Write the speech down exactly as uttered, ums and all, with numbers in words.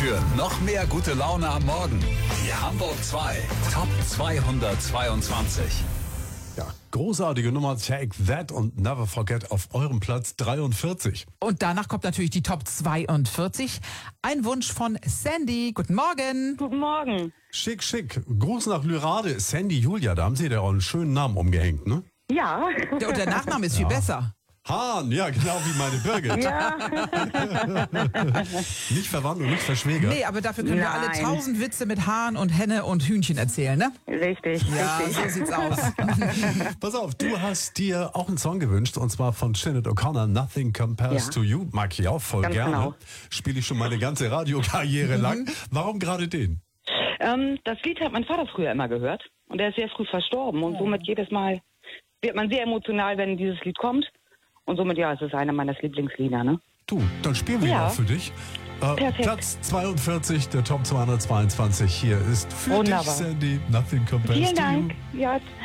Für noch mehr gute Laune am Morgen. Die Hamburg zwei Top zweihundertzweiundzwanzig. Ja, großartige Nummer, Take That und Never Forget auf eurem Platz dreiundvierzig. Und danach kommt natürlich die Top zweiundvierzig. Ein Wunsch von Sandy. Guten Morgen. Guten Morgen. Schick, schick. Gruß nach Lyrade. Sandy Julia, da haben sie ja auch einen schönen Namen umgehängt, ne? Ja. Ja, und der Nachname ist viel besser. Hahn, ja, genau wie meine Birgit. Ja. Nicht verwandt und nicht verschwägert. Nee, aber dafür können wir alle Nein. tausend Witze mit Hahn und Henne und Hühnchen erzählen, ne? Richtig, Ja, richtig. so sieht's aus. Pass auf, du hast dir auch einen Song gewünscht, und zwar von Sinead O'Connor, Nothing Compares Ja. to You. Mag ich auch voll Ganz gerne. genau. Spiele ich schon meine ganze Radiokarriere lang. Warum gerade den? Ähm, das Lied hat mein Vater früher immer gehört und er ist sehr früh verstorben und somit jedes Mal wird man sehr emotional, wenn dieses Lied kommt und somit, ja, es ist einer meiner Lieblingslieder, ne? Du, dann spielen wir ihn Ja. auch für dich. Äh, Perfekt. Platz zweiundvierzig, der Top zweihundertzweiundzwanzig. Hier ist für Wunderbar. dich, Sandy, Nothing Compares Vielen to You. Dank. Ja,